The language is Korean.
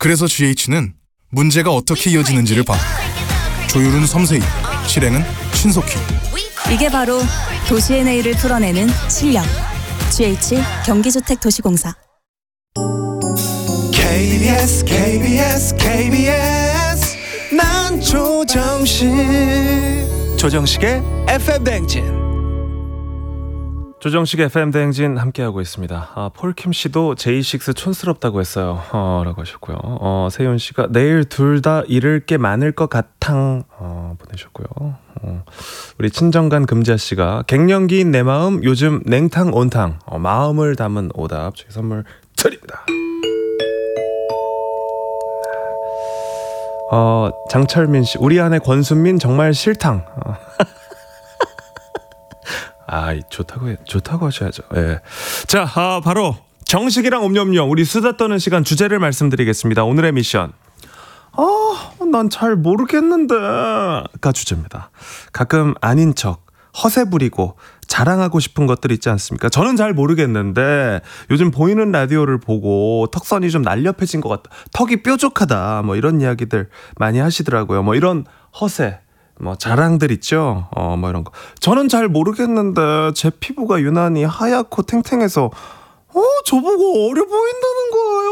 그래서 GH는 문제가 어떻게 이어지는지를 봐. 조율은 섬세히, 실행은 신속히. 이게 바로 도시의 내일을 풀어내는 실력. GH 경기주택도시공사. KBS KBS KBS 난 조정식의 FM 대행진. 조정식의 FM 대행진 함께하고 있습니다. 폴킴 씨도 제이식스 촌스럽다고 했어요. 라고 하셨고요. 세윤 씨가 내일 둘 다 잃을 게 많을 것 같탕 보내셨고요. 우리 친정간 금자 씨가 갱년기인 내 마음 요즘 냉탕 온탕 마음을 담은 오답 저희 선물 드립니다. 장철민 씨 우리 아내 권순민 정말 싫탕. 좋다고 하셔야죠. 예. 자, 바로 정식이랑 옴념념 우리 수다 떠는 시간 주제를 말씀드리겠습니다. 오늘의 미션. 난 잘 모르겠는데가 주제입니다. 가끔 아닌 척 허세 부리고 자랑하고 싶은 것들 있지 않습니까? 저는 잘 모르겠는데 요즘 보이는 라디오를 보고 턱선이 좀 날렵해진 것 같다. 턱이 뾰족하다. 뭐 이런 이야기들 많이 하시더라고요. 뭐 이런 허세. 뭐 자랑들 있죠. 뭐 이런 거. 저는 잘 모르겠는데 제 피부가 유난히 하얗고 탱탱해서 저보고 어려 보인다는 거예요.